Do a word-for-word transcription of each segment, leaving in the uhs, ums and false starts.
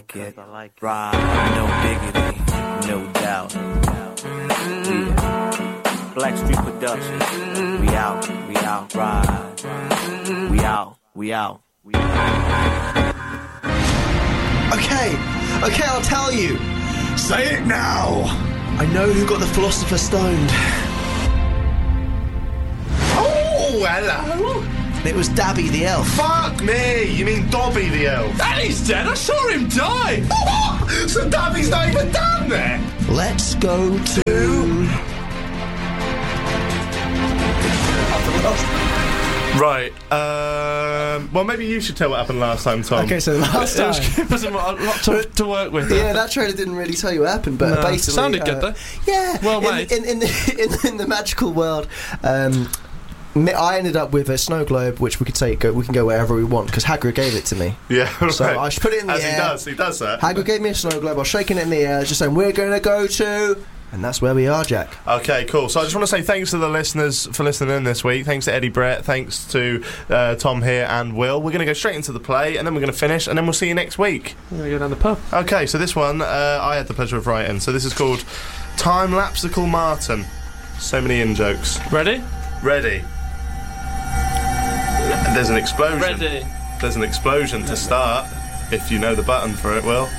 like it. Ride, no diggity, no doubt. Yeah. Blackstreet Productions. We out, we out, ride. We out, we out, we out. Okay, okay, I'll tell you. Say it now. I know who got the Philosopher's Stone. Oh, hello. It was Dabby the elf. Fuck me! You mean Dobby the elf? Daddy's dead. I saw him die. What? So Dabby's not even down there? Let's go to... Right. Um, well, maybe you should tell what happened last time, Tom. Okay, so last time... It was a lot to, to work with. Yeah, that trailer didn't really tell you what happened, but No, basically... sounded uh, good, though. Yeah. Well in, made. In, in, the, in, in the magical world... Um, I ended up with a snow globe, which we could take. Go, we can go wherever we want because Hagrid gave it to me. Yeah, right. So I should put it in the As air. he does, he does that. Hagrid gave me a snow globe. I was shaking it in the air, just saying, "We're going to go to," and that's where we are, Jack. Okay, cool. So I just want to say thanks to the listeners for listening in this week. Thanks to Eddie Brett. Thanks to uh, Tom here and Will. We're going to go straight into the play, and then we're going to finish, and then we'll see you next week. We're going to go down the pub. Okay, so this one uh, I had the pleasure of writing. So this is called Time Lapsicle Martin. So many in jokes. Ready? Ready. There's an explosion. Ready. There's an explosion to start, if you know the button for it, Will.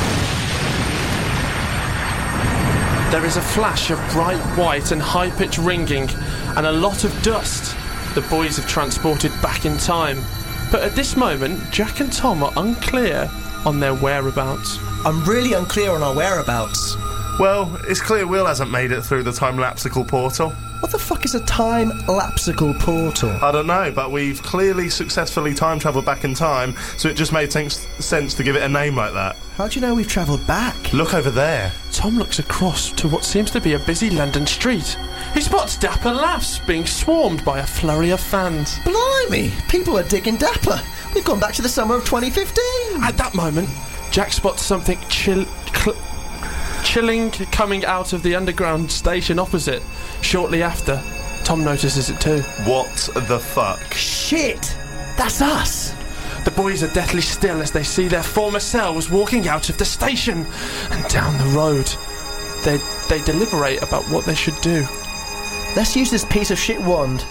There is a flash of bright white and high-pitched ringing, and a lot of dust. The boys have transported back in time. But at this moment, Jack and Tom are unclear on their whereabouts. I'm really unclear on our whereabouts. Well, it's clear Will hasn't made it through the Time Lapsicle portal. What the fuck is a time lapsicle portal? I don't know, but we've clearly successfully time travelled back in time, so it just made sense, sense to give it a name like that. How do you know we've travelled back? Look over there. Tom looks across to what seems to be a busy London street. He spots Dapper Laughs being swarmed by a flurry of fans. Blimey, people are digging Dapper. We've gone back to the summer of twenty fifteen. At that moment, Jack spots something chill... Cl- chilling coming out of the underground station opposite. Shortly after, Tom notices it too. What the fuck? Shit! That's us! The boys are deathly still as they see their former selves walking out of the station and down the road. They they deliberate about what they should do. Let's use this piece of shit wand.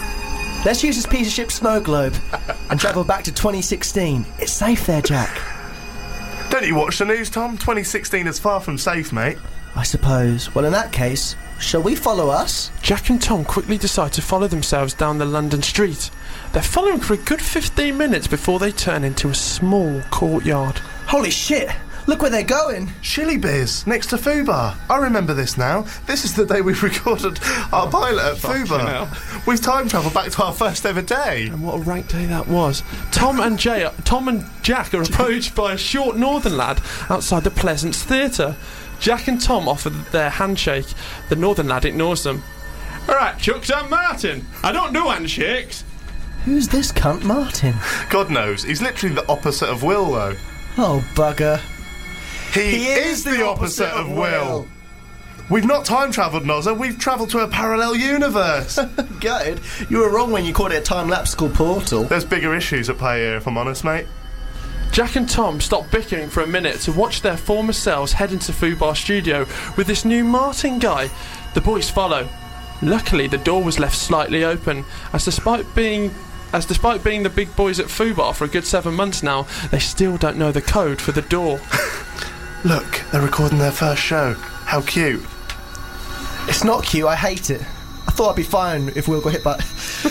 Let's use this piece of shit snow globe and travel back to twenty sixteen. It's safe there, Jack. Don't you watch the news, Tom? twenty sixteen is far from safe, mate. I suppose. Well, in that case, shall we follow us? Jack and Tom quickly decide to follow themselves down the London street. They're following for a good fifteen minutes before they turn into a small courtyard. Holy shit! Look where they're going! Chili Beers, next to Fubar. I remember this now. This is the day we recorded our pilot at Fubar. We've time travelled back to our first ever day. And what a rank day that was. Tom and Jay, Tom and Jack are approached by a short northern lad outside the Pleasance Theatre. Jack and Tom offer their handshake. The northern lad ignores them. Alright, Chucks, I'm Martin. I don't do handshakes. Who's this cunt Martin? God knows. He's literally the opposite of Will, though. Oh, bugger. He, he is, is the, the opposite, opposite of Will. Will. We've not time travelled, Nozza. We've travelled to a parallel universe. Good. You were wrong when you called it a time-lapsical portal. There's bigger issues at play here, if I'm honest, mate. Jack and Tom stop bickering for a minute to watch their former selves head into Fubar Studio with this new Martin guy. The boys follow. Luckily, the door was left slightly open, as despite being... As despite being the big boys at Fubar for a good seven months now, they still don't know the code for the door. Look, they're recording their first show. How cute. It's not cute, I hate it. I thought I'd be fine if Will got hit by...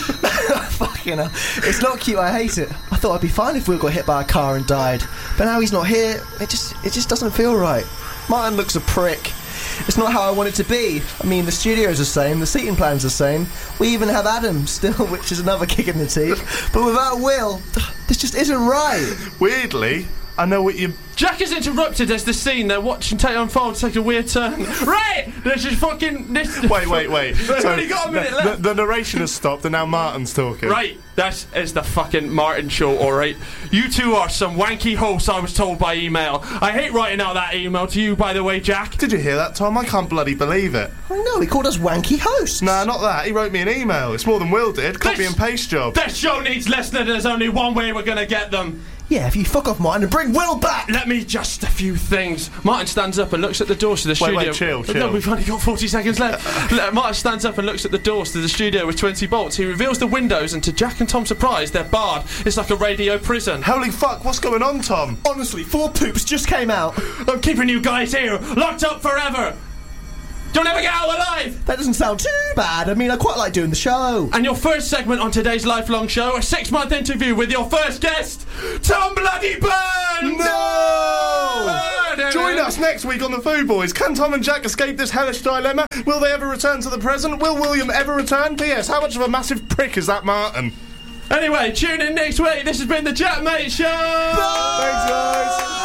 Fucking hell. It's not cute, I hate it. I thought I'd be fine if Will got hit by a car and died. But now he's not here, it just it just doesn't feel right. Martin looks a prick. It's not how I want it to be. I mean, the studio's the same, the seating plan's the same. We even have Adam still, which is another kick in the teeth. But without Will, this just isn't right. Weirdly, I know what you... Jack is interrupted as the scene they're watching take unfold take a weird turn. Right! This is fucking... This wait, wait, wait. We've so only got a minute the, left. The, the narration has stopped and now Martin's talking. Right, that is the fucking Martin show, alright? You two are some wanky hosts, I was told by email. I hate writing out that email to you, by the way, Jack. Did you hear that, Tom? I can't bloody believe it. I know, he called us wanky hosts. Nah, not that. He wrote me an email. It's more than Will did. Copy This- and paste job. This show needs listeners. There's only one way we're going to get them. Yeah, if you fuck off, Martin, and bring Will back! Let me just a few things. Martin stands up and looks at the doors to the Wait, studio. wait, chill, chill. No, we've only got forty seconds left. Le- Martin stands up and looks at the doors to the studio with twenty bolts. He reveals the windows, and to Jack and Tom's surprise, they're barred. It's like a radio prison. Holy fuck, what's going on, Tom? Honestly, four poops just came out. I'm keeping you guys here, locked up forever. You'll never get out alive! That doesn't sound too bad. I mean, I quite like doing the show. And your first segment on today's lifelong show, a six-month interview with your first guest, Tom Bloody Burns! No! Join us next week on the Food Boys. Can Tom and Jack escape this hellish dilemma? Will they ever return to the present? Will William ever return? P S. How much of a massive prick is that Martin? Anyway, tune in next week. This has been the Jack Mate Show! Thanks, guys!